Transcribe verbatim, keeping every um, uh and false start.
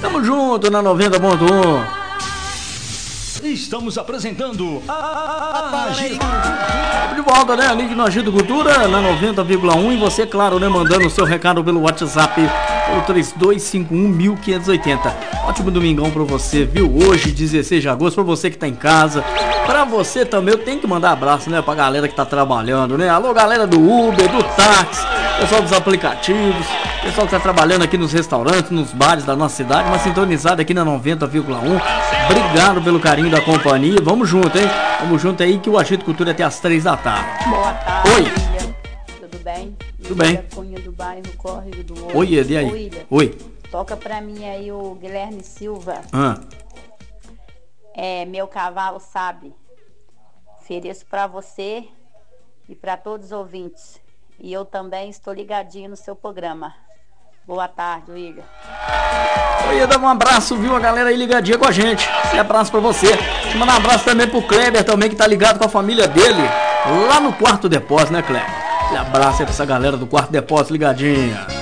Tamo junto na noventa ponto um. Estamos apresentando a Agito. De volta, né? Link no Agito Cultura, na noventa vírgula um. E você, claro, né? Mandando o seu recado pelo WhatsApp, pelo três dois cinco um, mil quinhentos e oitenta. Ótimo domingão pra você, viu? Hoje, dezesseis de agosto, pra você que tá em casa. Pra você também, eu tenho que mandar abraço, né? Pra galera que tá trabalhando, né? Alô, galera do Uber, do táxi, pessoal dos aplicativos, pessoal que tá trabalhando aqui nos restaurantes, nos bares da nossa cidade, mas sintonizado aqui na noventa vírgula um. Obrigado pelo carinho da companhia. Vamos junto, hein? Vamos junto aí que o Agito Cultura é até às três da tarde. Boa tarde. Oi. William. Tudo bem? Tudo bem. Cunha do bairro Córrego do Ouro. Oi, e aí? William. Oi. Toca pra mim aí o Guilherme Silva. Ah. É, meu cavalo sabe. Ofereço pra você e pra todos os ouvintes. E eu também estou ligadinho no seu programa. Boa tarde, William. Eu ia dar um abraço, viu? A galera aí ligadinha com a gente. Um abraço pra você. Deixa eu mandar um abraço também pro Kleber também, que tá ligado com a família dele. Lá no Quarto Depósito, né, Kleber? Um abraço aí pra essa galera do Quarto Depósito ligadinha.